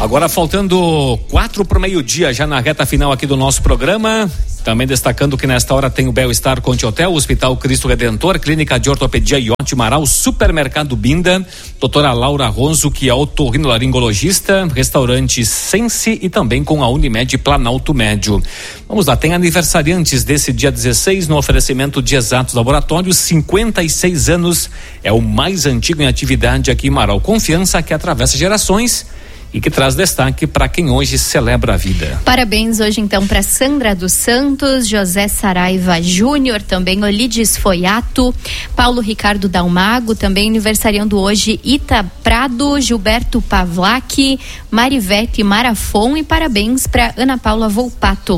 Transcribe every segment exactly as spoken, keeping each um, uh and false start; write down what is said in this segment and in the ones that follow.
Agora faltando quatro para o meio-dia, já na reta final aqui do nosso programa. Também destacando que nesta hora tem o Bel-Estar Conte Hotel, Hospital Cristo Redentor, Clínica de Ortopedia Iote Marau, Supermercado Binda, doutora Laura Ronzo, que é otorrinolaringologista, restaurante Sense e também com a Unimed Planalto Médio. Vamos lá, tem aniversariantes desse dia dezesseis no oferecimento de Exatos Laboratórios, cinquenta e seis anos, é o mais antigo em atividade aqui em Marau. Confiança que atravessa gerações e que traz destaque para quem hoje celebra a vida. Parabéns hoje então para Sandra dos Santos, José Saraiva Júnior, também Olides Foiato, Paulo Ricardo Dalmago, também aniversariando hoje Ita Prado, Gilberto Pavlak, Marivete Marafon, e parabéns para Ana Paula Volpato.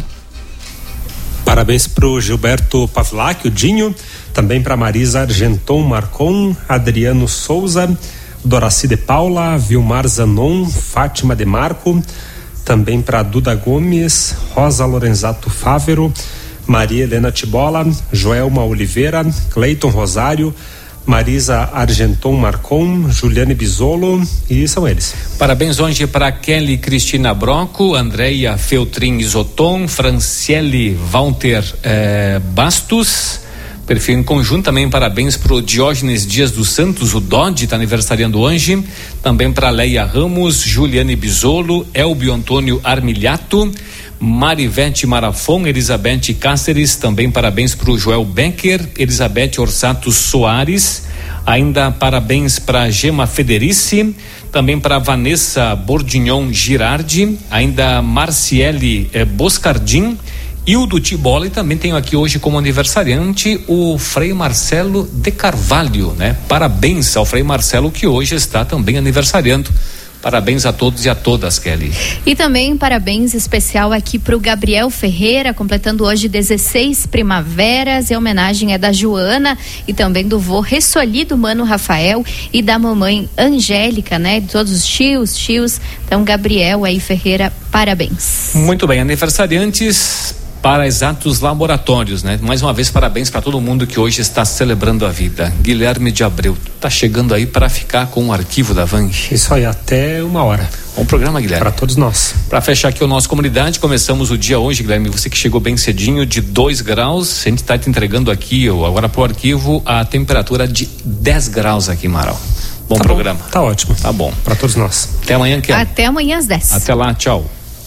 Parabéns para o Gilberto Pavlak, o Dinho, também para Marisa Argenton Marcon, Adriano Souza, Doraci de Paula, Vilmar Zanon, Fátima de Marco, também para Duda Gomes, Rosa Lorenzato Fávero, Maria Helena Tibola, Joelma Oliveira, Cleiton Rosário, Marisa Argenton Marcon, Juliane Bisolo, e são eles. Parabéns hoje para Kelly Cristina Broco, Andréia Feltrin Isoton, Franciele Walter eh, Bastos. Perfil em conjunto, também parabéns para o Diógenes Dias dos Santos, o Dodge está aniversariando hoje, também para Leia Ramos, Juliane Bisolo, Elbio Antônio Armilhato, Marivete Marafon, Elizabeth Cáceres, também parabéns para o Joel Becker, Elizabeth Orsato Soares, ainda parabéns para Gema Federici, também para Vanessa Bordignon Girardi, ainda Marciele eh, Boscardim, e o do Tiboli. Também tenho aqui hoje como aniversariante o Frei Marcelo de Carvalho, né? Parabéns ao Frei Marcelo, que hoje está também aniversariando. Parabéns a todos e a todas, Kelly. E também parabéns especial aqui para o Gabriel Ferreira, completando hoje dezesseis primaveras. E a homenagem é da Joana e também do vô Ressoli, do mano Rafael, e da mamãe Angélica, né? De todos os tios, tios. Então, Gabriel aí Ferreira, parabéns. Muito bem, aniversariantes para Exatos Laboratórios, né? Mais uma vez, parabéns para todo mundo que hoje está celebrando a vida. Guilherme de Abreu, tá chegando aí para ficar com o arquivo da Vang. Isso aí, até uma hora. Bom programa, Guilherme. Para todos nós. Para fechar aqui o nosso comunidade, começamos o dia hoje, Guilherme, você que chegou bem cedinho, de dois graus, a gente está te entregando aqui, agora pro arquivo, a temperatura de dez graus aqui em Marau. Bom tá programa. Bom, tá ótimo. Tá bom. Para todos nós. Até amanhã, Kelly. Até amanhã às dez. Até lá, tchau.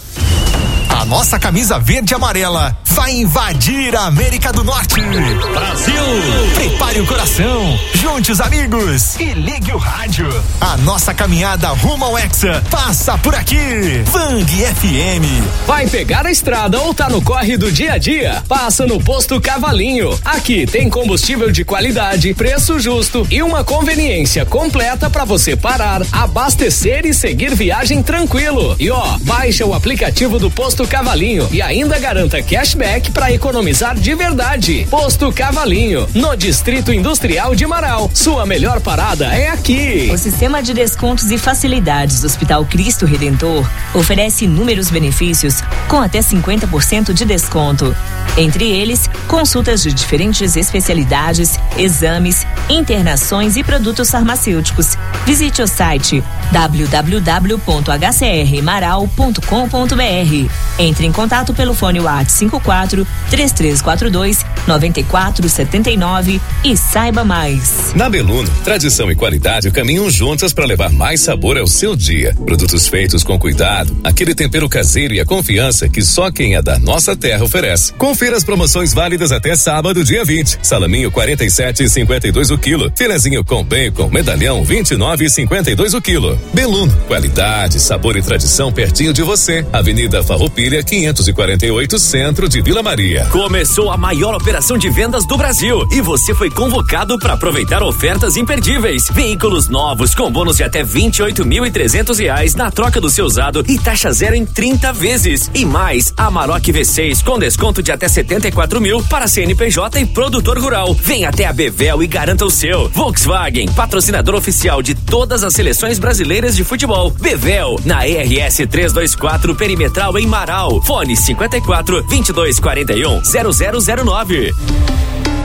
A nossa camisa verde e amarela vai invadir a América do Norte. Brasil! Prepare o coração, junte os amigos e ligue o rádio. A nossa caminhada rumo ao Hexa passa por aqui. Vang F M. Vai pegar a estrada ou tá no corre do dia a dia? Passa no Posto Cavalinho. Aqui tem combustível de qualidade, preço justo e uma conveniência completa para você parar, abastecer e seguir viagem tranquilo. E ó, baixa o aplicativo do Posto Cavalinho e ainda garanta cashback para economizar de verdade. Posto Cavalinho, no Distrito Industrial de Marau. Sua melhor parada é aqui. O sistema de descontos e facilidades do Hospital Cristo Redentor oferece inúmeros benefícios com até cinquenta por cento de desconto. Entre eles, consultas de diferentes especialidades, exames, internações e produtos farmacêuticos. Visite o site w w w ponto h c r marau ponto com ponto b r. Entre em contato pelo fone WhatsApp cinco quatro, três três quatro dois, nove quatro sete nove e saiba mais. Na Beluno, tradição e qualidade caminham juntas para levar mais sabor ao seu dia. Produtos feitos com cuidado, aquele tempero caseiro e a confiança que só quem é da nossa terra oferece. Confira as promoções válidas até sábado, dia vinte. Salaminho quarenta e sete e cinquenta e dois o quilo. Filezinho com bacon, medalhão vinte e nove e cinquenta e dois o quilo. Beluno, qualidade, sabor e tradição pertinho de você. Avenida Farroupilha quinhentos e quarenta e oito, centro de Vila Maria. Começou a maior operação de vendas do Brasil e você foi convocado para aproveitar ofertas imperdíveis. Veículos novos com bônus de até vinte e oito mil e trezentos reais na troca do seu usado e taxa zero em trinta vezes. E mais, Amarok V seis com desconto de até setenta e quatro mil para C N P J e produtor rural. Vem até a Bevel e garanta o seu. Volkswagen, patrocinador oficial de todas as seleções brasileiras de futebol. Bevel, na E R S trezentos e vinte e quatro Perimetral em Marau. Fone cinquenta e quatro, vinte e dois quarenta e um, zero zero zero nove.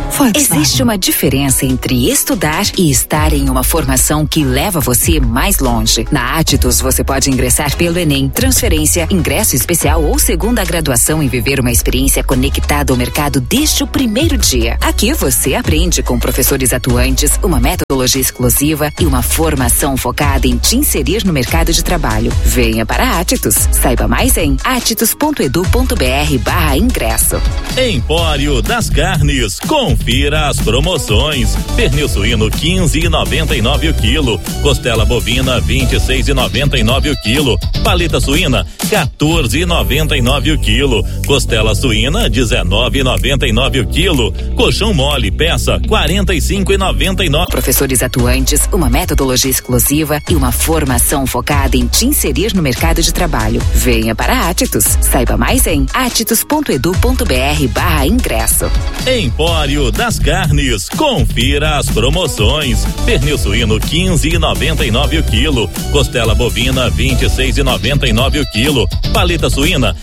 Existe uma diferença entre estudar e estar em uma formação que leva você mais longe. Na Atitus, você pode ingressar pelo Enem, transferência, ingresso especial ou segunda graduação e viver uma experiência conectada ao mercado desde o primeiro dia. Aqui você aprende com professores atuantes, uma metodologia exclusiva e uma formação focada em te inserir no mercado de trabalho. Venha para a Atitus. Saiba mais em atitus.edu.br barra ingresso. Empório das Carnes. Confira as promoções. Pernil suíno quinze e noventa e nove o quilo. Costela bovina vinte e seis e noventa e nove o quilo. Paleta suína quatorze e noventa e nove o quilo. Costela suína dezenove e noventa e nove o quilo. Colchão mole peça quarenta e cinco e noventa e nove. Professores atuantes, uma metodologia exclusiva e uma formação focada em te inserir no mercado de trabalho. Venha para a Atitus. Saiba mais em atitus.edu.br barra ingresso. Empório das Carnes. Confira as promoções. Pernil suíno quinze e noventa e nove o quilo. Costela bovina vinte e seis e noventa e nove o quilo. Paleta suína